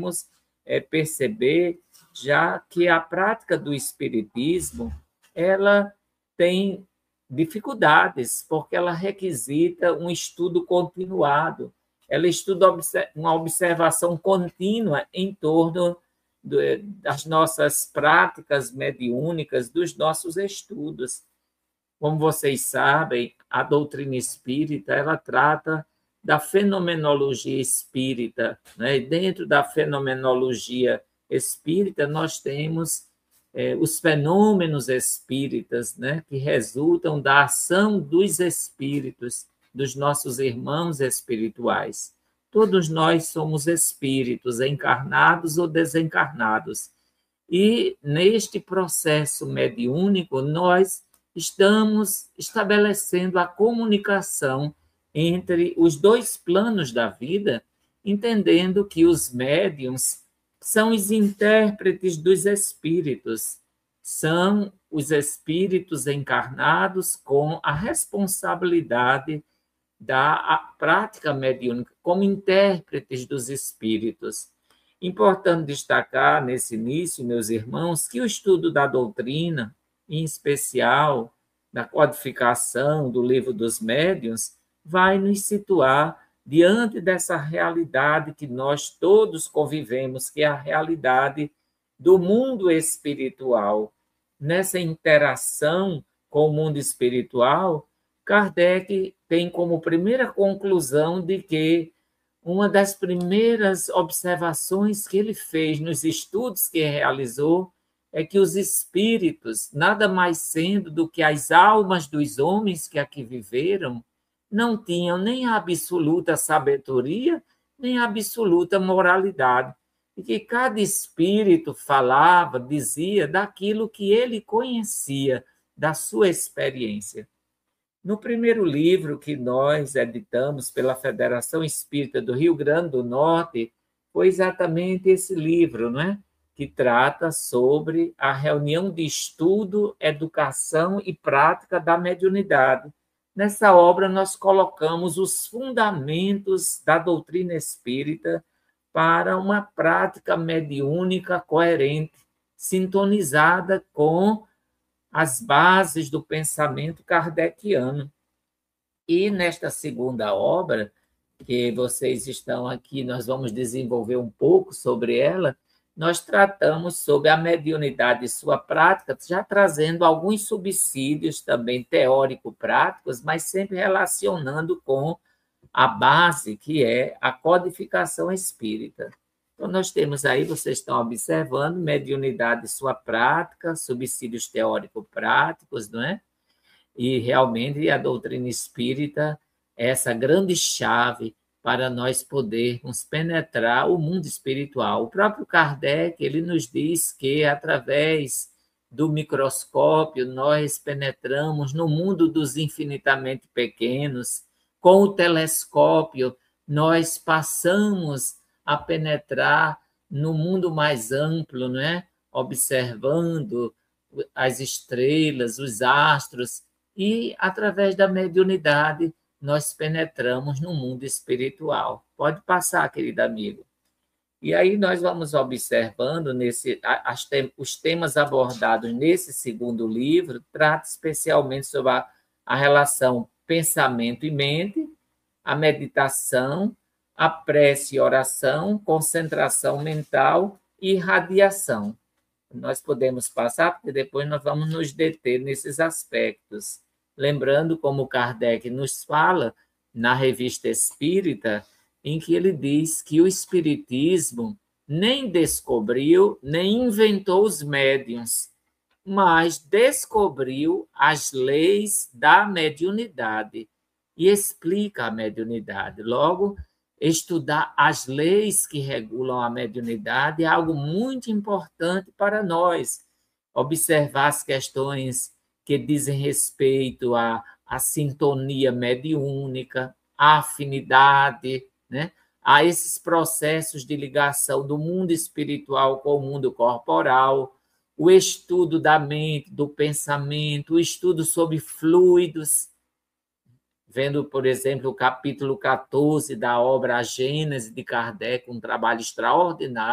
podemos perceber já que a prática do espiritismo ela tem dificuldades, porque ela requisita um estudo continuado, ela estuda uma observação contínua em torno das nossas práticas mediúnicas, dos nossos estudos. Como vocês sabem, a doutrina espírita ela trata da fenomenologia espírita, né? E dentro da fenomenologia espírita, nós temos os fenômenos espíritas, né? Que resultam da ação dos espíritos, dos nossos irmãos espirituais. Todos nós somos espíritos, encarnados ou desencarnados. E, neste processo mediúnico, nós estamos estabelecendo a comunicação entre os dois planos da vida, entendendo que os médiuns são os intérpretes dos espíritos, são os espíritos encarnados com a responsabilidade da prática mediúnica, como intérpretes dos espíritos. Importante destacar nesse início, meus irmãos, que o estudo da doutrina, em especial da codificação do Livro dos Médiuns, vai nos situar diante dessa realidade que nós todos convivemos, que é a realidade do mundo espiritual. Nessa interação com o mundo espiritual, Kardec tem como primeira conclusão de que uma das primeiras observações que ele fez nos estudos que realizou é que os espíritos, nada mais sendo do que as almas dos homens que aqui viveram, não tinham nem a absoluta sabedoria, nem a absoluta moralidade. E que cada espírito falava, dizia daquilo que ele conhecia, da sua experiência. No primeiro livro que nós editamos pela Federação Espírita do Rio Grande do Norte, foi exatamente esse livro, não é? Que trata sobre a reunião de estudo, educação e prática da mediunidade. Nessa obra, nós colocamos os fundamentos da doutrina espírita para uma prática mediúnica coerente, sintonizada com as bases do pensamento kardeciano. E nesta segunda obra, que vocês estão aqui, nós vamos desenvolver um pouco sobre ela, nós tratamos sobre a mediunidade e sua prática, já trazendo alguns subsídios também teórico-práticos, mas sempre relacionando com a base, que é a codificação espírita. Então, nós temos aí, vocês estão observando, mediunidade e sua prática, subsídios teórico-práticos, não é? E, realmente, a doutrina espírita é essa grande chave para nós podermos penetrar o mundo espiritual. O próprio Kardec, ele nos diz que, através do microscópio, nós penetramos no mundo dos infinitamente pequenos. Com o telescópio, nós passamos a penetrar no mundo mais amplo, não é? Observando as estrelas, os astros, e, através da mediunidade, nós penetramos no mundo espiritual. Pode passar, querido amigo. E aí nós vamos observando os temas abordados nesse segundo livro, trata especialmente sobre a relação pensamento e mente, a meditação, a prece e oração, concentração mental e radiação. Nós podemos passar, porque depois nós vamos nos deter nesses aspectos. Lembrando como Kardec nos fala na Revista Espírita, em que ele diz que o Espiritismo nem descobriu, nem inventou os médiuns, mas descobriu as leis da mediunidade e explica a mediunidade. Logo, estudar as leis que regulam a mediunidade é algo muito importante para nós. Observar as questões que dizem respeito à sintonia mediúnica, à afinidade, né? A esses processos de ligação do mundo espiritual com o mundo corporal, o estudo da mente, do pensamento, o estudo sobre fluidos, vendo, por exemplo, o capítulo 14 da obra A Gênese de Kardec, um trabalho extraordinário,